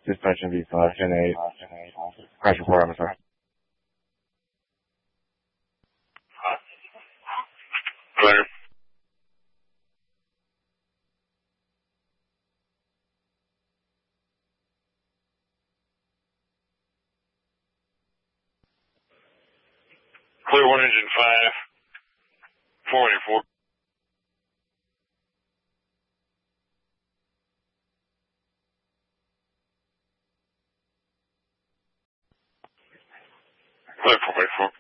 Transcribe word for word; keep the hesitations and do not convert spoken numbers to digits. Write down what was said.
Suspension V five, ten eight. Crash report, I'm sorry. Clear. Clear one engine five, forty-four. Clear forty-four.